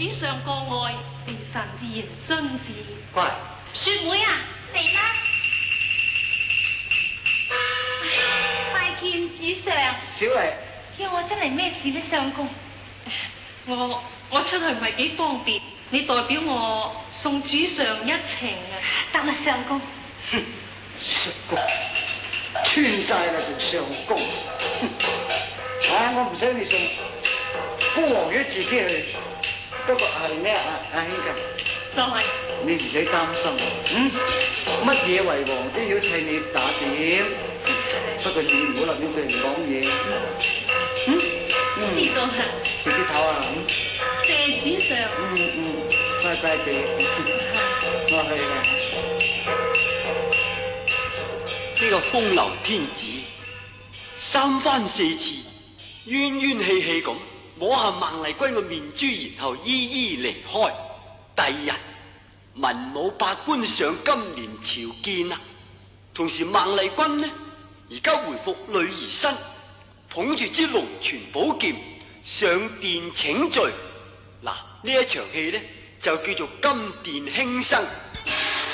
主上過外，被神自然遵旨。 乖， 雪妹啊，嚟啦！拜見主上。 小麗， 叫我真係咩事呢？相公，我出去唔係幾方便，你代表我送主上一程啊！得啦，相公。 哼，相公，穿晒啦做相公。我唔想你送，孤王如果自己去，不過係咩阿兄㗎？ 就係、 你唔使擔心，乜嘢為王都要替你打點。不過你唔好立亂對人講嘢。 知道啦。 自己唞下。 謝主上。 乖乖地。我去啦。 呢個風流天子三番四次冤冤氣氣咁摸下孟麗君嘅面珠，然後依依離開。第二日，文武百官上金蓮朝見啦。同時孟麗君呢，而家回復女兒身，捧住支龍泉寶劍上殿請罪。嗱，呢一場戲呢就叫做金殿輕生。